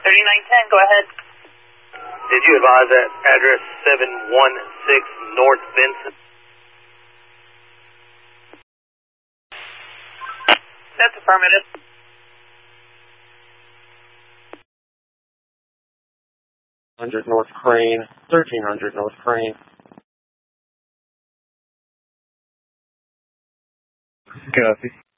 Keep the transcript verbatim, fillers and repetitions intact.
thirty-nine ten, go ahead. Did you advise at address seven one six North Benson? That's affirmative. one hundred North Crane, thirteen hundred North Crane. Copy.